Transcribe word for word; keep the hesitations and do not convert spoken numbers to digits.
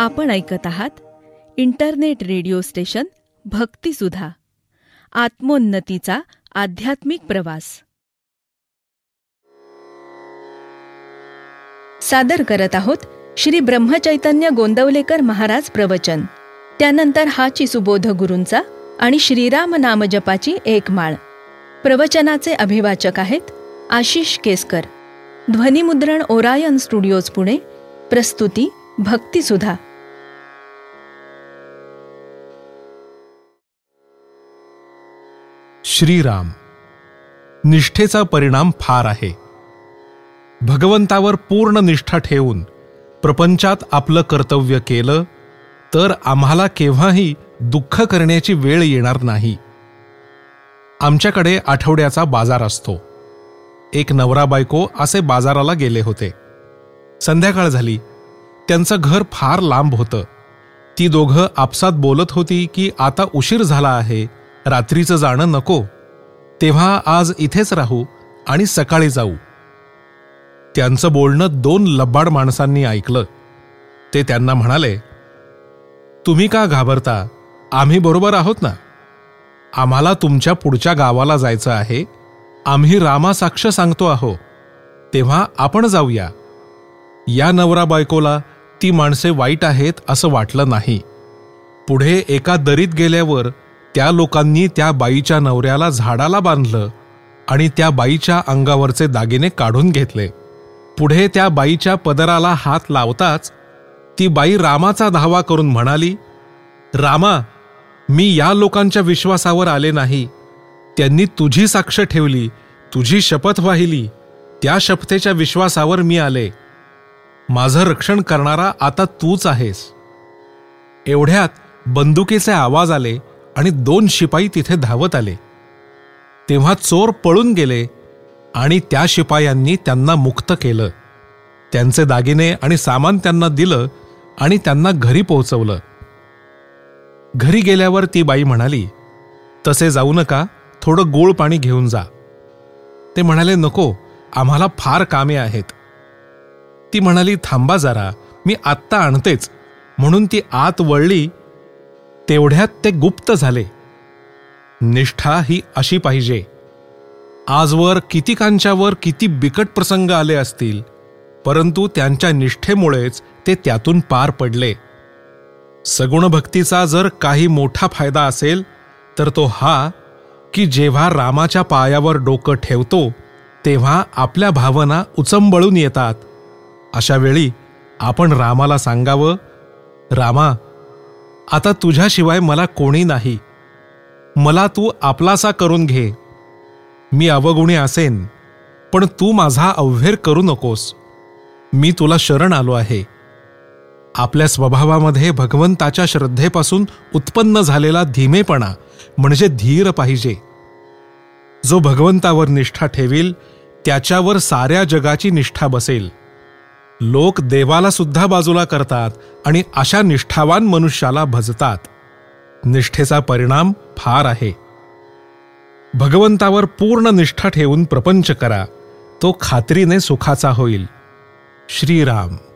आपण ऐकत आहात इंटरनेट रेडिओ स्टेशन भक्तिसुधा, आत्मोन्नतीचा आध्यात्मिक प्रवास. सादर करत आहोत श्री ब्रह्मचैतन्य गोंदवलेकर महाराज प्रवचन. त्यानंतर हाची सुबोध गुरूंचा आणि श्रीराम नामजपाची एक माळ. प्रवचनाचे अभिवाचक आहेत आशिष केसकर. ध्वनिमुद्रण ओरायन स्टुडिओज पुणे. प्रस्तुती भक्तिसुधा. श्रीराम. निष्ठेचा परिणाम फार आहे. भगवंतावर पूर्ण निष्ठा ठेवून प्रपंचात आपलं कर्तव्य केलं तर आम्हाला केव्हाही दुःख करण्याची वेळ येणार नाही. आमच्याकडे आठवड्याचा बाजार असतो. एक नवरा बायको असे बाजाराला गेले होते. संध्याकाळ झाली. त्यांचं घर फार लांब होतं. ती दोघं आपसात बोलत होती की आता उशीर झाला आहे, रात्रीचं जाणं नको, तेव्हा आज इथेच राहू आणि सकाळी जाऊ. त्यांचं बोलणं दोन लबाड माणसांनी ऐकलं. ते त्यांना म्हणाले, तुम्ही का घाबरता? आम्ही बरोबर आहोत ना. आम्हाला तुमच्या पुढच्या गावाला जायचं आहे. आम्ही रामासाक्ष सांगतो आहो, तेव्हा आपण जाऊया. या नवरा बायकोला ती माणसे वाईट आहेत असं वाटलं नाही. पुढे एका दरीत गेल्यावर त्या लोकांनी त्या बाईच्या नवऱ्याला झाडाला बांधलं आणि त्या बाईच्या अंगावरचे दागिने काढून घेतले. पुढे त्या बाईच्या पदराला हात लावताच ती बाई रामाचा धावा करून म्हणाली, रामा, मी या लोकांच्या विश्वासावर आले नाही. त्यांनी तुझी साक्ष ठेवली, तुझी शपथ वाहिली, त्या शपथेच्या विश्वासावर मी आले. माझं रक्षण करणारा आता तूच आहेस. एवढ्यात बंदुकीचे आवाज आले आणि दोन शिपाई तिथे धावत आले. तेव्हा चोर पळून गेले आणि त्या शिपायांनी त्यांना मुक्त केलं. त्यांचे दागिने आणि सामान त्यांना दिलं आणि त्यांना घरी पोहोचवलं. घरी गेल्यावर ती बाई म्हणाली, तसे जाऊ नका, थोडं गोड पाणी घेऊन जा. ते म्हणाले, नको, आम्हाला फार कामे आहेत. ती म्हणाली, थांबा जरा, मी आत्ता आणतेच. म्हणून ती आत वळली. तेवढ्यात ते गुप्त झाले. निष्ठा ही अशी पाहिजे. आजवर कितीकांच्यावर किती बिकट प्रसंग आले असतील, परंतु त्यांच्या निष्ठेमुळेच ते त्यातून पार पडले. सगुण भक्तीचा जर काही मोठा फायदा असेल तर तो हा की जेव्हा रामाच्या पायावर डोकं ठेवतो तेव्हा आपल्या भावना उचंबळून येतात. अशा वेळी आपण रामाला सांगावं, रामा, आता तुझ्याशिवाय मला कोणी नाही. मला तू आपलासा करून घे. मी अवगुणी असेन, पण तू माझा अव्हेर करू नकोस. मी तुला शरण आलो आहे. आपल्या स्वभावामध्ये भगवंताच्या श्रद्धेपासून उत्पन्न झालेला धीमेपणा म्हणजे धीर पाहिजे. जो भगवंतावर निष्ठा ठेवील त्याच्यावर साऱ्या जगाची निष्ठा बसेल. लोक देवाला सुद्धा बाजूला करतात आणि अशा निष्ठावान मनुष्याला भजतात. निष्ठेचा परिणाम फार आहे. भगवंतावर पूर्ण निष्ठा ठेवून प्रपंच करा, तो खात्रीने सुखाचा होईल. श्रीराम.